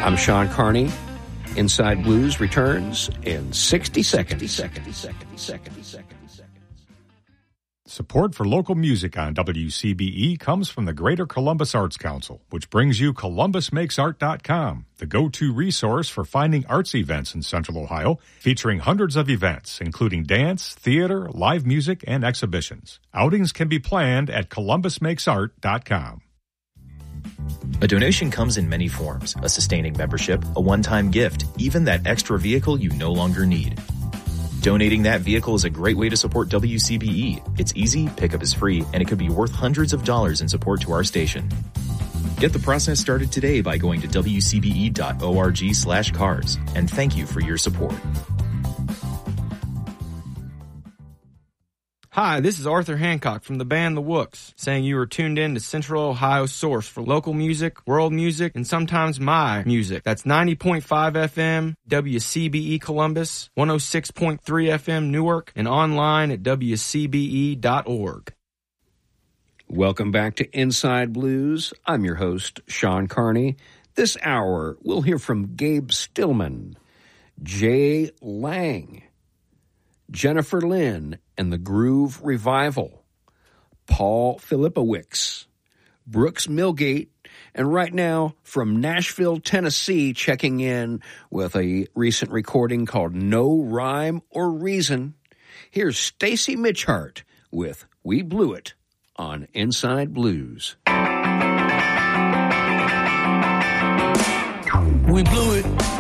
I'm Sean Carney. Inside Blues returns in 60 seconds. Support for local music on WCBE comes from the Greater Columbus Arts Council, which brings you ColumbusMakesArt.com, the go-to resource for finding arts events in Central Ohio, featuring hundreds of events, including dance, theater, live music, and exhibitions. Outings can be planned at ColumbusMakesArt.com. A donation comes in many forms: a sustaining membership, a one-time gift, even that extra vehicle you no longer need. Donating that vehicle is a great way to support WCBE. It's easy, pickup is free, and it could be worth hundreds of dollars in support to our station. Get the process started today by going to wcbe.org/cars. And thank you for your support. Hi, this is Arthur Hancock from the band The Wooks, saying you are tuned in to Central Ohio's source for local music, world music, and sometimes my music. That's 90.5 FM, WCBE Columbus, 106.3 FM Newark, and online at WCBE.org. Welcome back to Inside Blues. I'm your host, Sean Carney. This hour, we'll hear from Gabe Stillman, Jay Lang, Jennifer Lynn and the Groove Revival, Paul Filipowicz, Brooks Milgate, and right now from Nashville, Tennessee, checking in with a recent recording called No Rhyme or Reason. Here's Stacy Mitchhart with We Blew It on Inside Blues. We blew it.